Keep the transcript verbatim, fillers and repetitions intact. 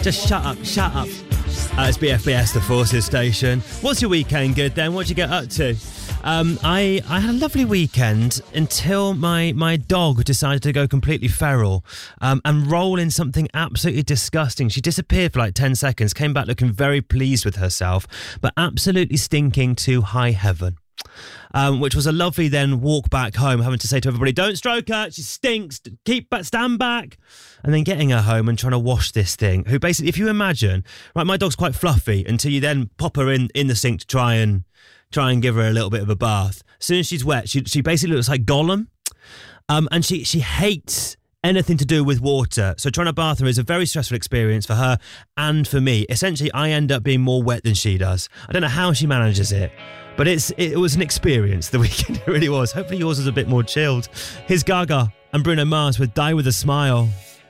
Just shut up, shut up. Uh, it's B F B S, the Forces station. What's your weekend good then? What'd you get up to? Um, I, I had a lovely weekend until my, my dog decided to go completely feral um, and roll in something absolutely disgusting. She disappeared for like ten seconds, came back looking very pleased with herself, but absolutely stinking to high heaven. Um, which was a lovely then walk back home, having to say to everybody, don't stroke her, she stinks, keep back, stand back. And then getting her home and trying to wash this thing, who basically, if you imagine, right, my dog's quite fluffy until you then pop her in, in the sink to try and try and give her a little bit of a bath. As soon as she's wet, she she basically looks like Gollum. Um, and she, she hates anything to do with water. So trying to bath her is a very stressful experience for her and for me. Essentially, I end up being more wet than she does. I don't know how she manages it. But it's it was an experience, the weekend, it really was. Hopefully yours was a bit more chilled. Here's Gaga and Bruno Mars with Die With A Smile.